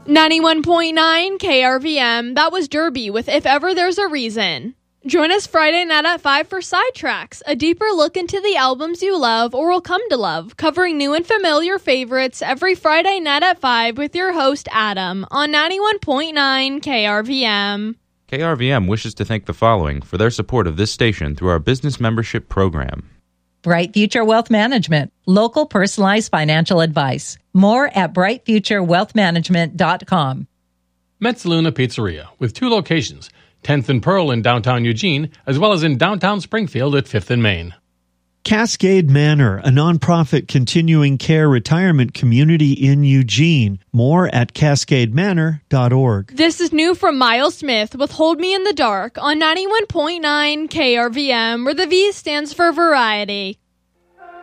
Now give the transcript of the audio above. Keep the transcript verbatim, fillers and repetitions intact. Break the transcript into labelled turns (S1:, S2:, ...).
S1: ninety-one point nine K R V M, that was Derby with If Ever There's a Reason. Join us Friday night at five for Sidetracks, a deeper look into the albums you love or will come to love, covering new and familiar favorites every Friday night at five with your host Adam on ninety-one point nine K R V M.
S2: K R V M wishes to thank the following for their support of this station through our business membership program.
S3: Bright Future Wealth Management, local personalized financial advice. More at bright future wealth management dot com.
S4: Metzaluna Pizzeria, with two locations, tenth and Pearl in downtown Eugene, as well as in downtown Springfield at fifth and Main.
S5: Cascade Manor, a nonprofit continuing care retirement community in Eugene. More at cascade manor dot org.
S1: This is new from Miles Smith with Hold Me in the Dark on ninety-one point nine K R V M, where the V stands for variety.